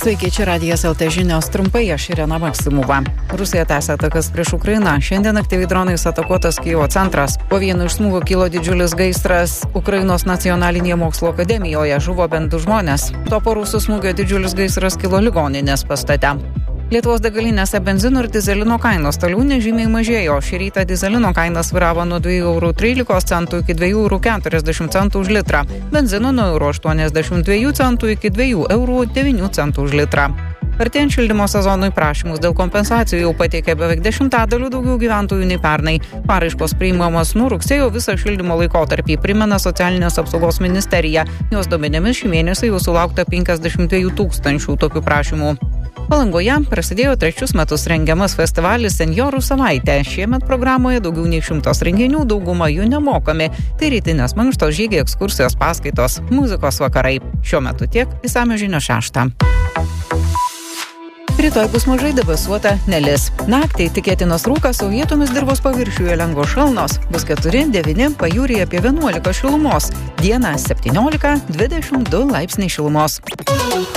Sveiki, čia Radijas LT žinios trumpai, aš Irena Maksimova. Rusija tęsia atakas prieš Ukrainą. Šiandien aktyviai dronais atakuotas Kijevo centras. Po vieno iš smūgio kilo didžiulis gaisras Ukrainos nacionalinėje mokslo akademijoje. Žuvo bent 2 žmonės. To po rusų smūgio didžiulis gaisras kilo ligoninės pastate. Lietuvos degalinėse benzino ir dizelino kainos toliau nežymiai mažėjo. Šį rytą dizelino kaina svyravo nuo 2,13 € iki 2,40 € už litrą. Benzino nuo 1,82 € iki 2,09 € už litrą. Artėjant šildymo sezonui prašymus dėl kompensacijų jau pateikė beveik 10% daugiau gyventojų nei pernai. Paraiškos priimamos nuo rugsėjo visą šildymo laikotarpį, primena Socialinės apsaugos ministerija. Jos duomenimis šį mėnesį jau sulaukta 52 000 tokių prašymų. Palangoje prasidėjo 3 metus rengiamas festivalis Senjorų savaitė. Šiemet programoje daugiau nei 100 renginių, dauguma jų nemokami. Tai rytinės mankštos, žygiai, ekskursijos, paskaitos, muzikos vakarai. Šiuo metu tiek, išsamios žinios 6. Rytoj bus mažai debesuota, nelis. Naktį tikėtinas rūkas, o vietomis dirvos paviršiuje lengvos šalnos. Bus 4-9, pajūryje apie 11 šilumos. Dieną 17-22 laipsniai šilumos.